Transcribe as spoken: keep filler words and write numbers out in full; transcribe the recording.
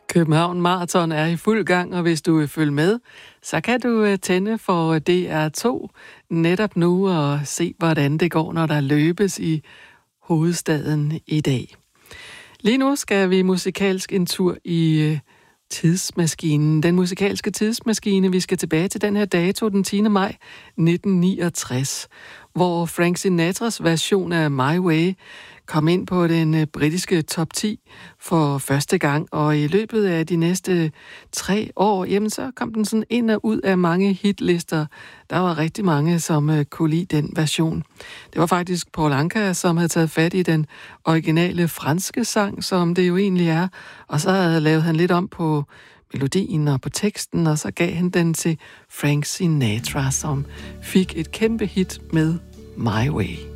København Marathon er i fuld gang, og hvis du vil følge med, så kan du tænde for D R to netop nu og se, hvordan det går, når der løbes i hovedstaden i dag. Lige nu skal vi musikalsk en tur i tidsmaskinen. Den musikalske tidsmaskine, vi skal tilbage til den her dato, den tiende maj nitten niogtres, hvor Frank Sinatras version af My Way kom ind på den britiske top ti for første gang, og i løbet af de næste tre år, jamen så kom den sådan ind og ud af mange hitlister. Der var rigtig mange, som kunne lide den version. Det var faktisk Paul Anka, som havde taget fat i den originale franske sang, som det jo egentlig er, og så havde lavet han lidt om på melodien og på teksten, og så gav han den til Frank Sinatra, som fik et kæmpe hit med My Way.